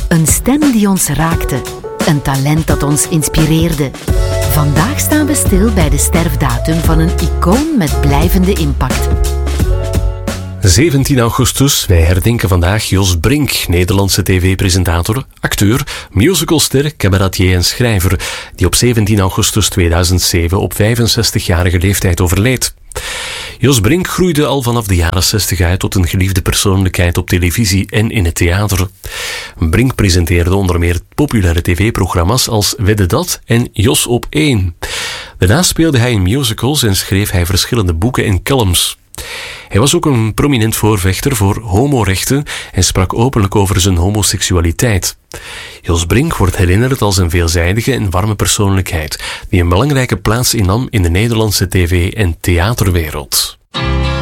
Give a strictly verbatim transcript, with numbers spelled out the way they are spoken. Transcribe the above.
Een stem die ons raakte. Een talent dat ons inspireerde. Vandaag staan we stil bij de sterfdatum van een icoon met blijvende impact. zeventien augustus, wij herdenken vandaag Jos Brink, Nederlandse tv-presentator, acteur, musicalster, cabaretier en schrijver, die op zeventien augustus tweeduizend zeven op vijfenzestigjarige leeftijd overleed. Jos Brink groeide al vanaf de jaren zestig uit tot een geliefde persoonlijkheid op televisie en in het theater. Brink presenteerde onder meer populaire tv-programma's als Wedde Dat en Jos op één. Daarna speelde hij in musicals en schreef hij verschillende boeken en columns. Hij was ook een prominent voorvechter voor homorechten en sprak openlijk over zijn homoseksualiteit. Jos Brink wordt herinnerd als een veelzijdige en warme persoonlijkheid die een belangrijke plaats innam in de Nederlandse tv- en theaterwereld.